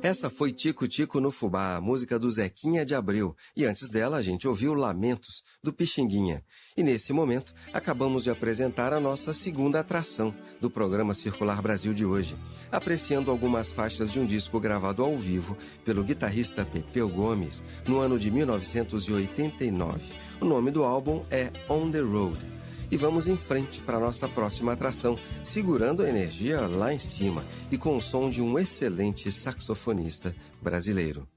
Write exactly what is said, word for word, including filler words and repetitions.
Essa foi Tico Tico no Fubá, a música do Zequinha de Abreu. E antes dela, a gente ouviu Lamentos, do Pixinguinha. E nesse momento, acabamos de apresentar a nossa segunda atração do programa Circular Brasil de hoje, apreciando algumas faixas de um disco gravado ao vivo pelo guitarrista Pepeu Gomes, no ano de mil novecentos e oitenta e nove. O nome do álbum é On the Road. E vamos em frente para a nossa próxima atração, segurando a energia lá em cima e com o som de um excelente saxofonista brasileiro.